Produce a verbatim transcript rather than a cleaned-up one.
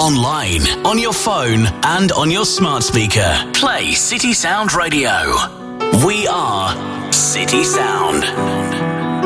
online, on your phone, and on your smart speaker. Play City Sound Radio. We are City Sound.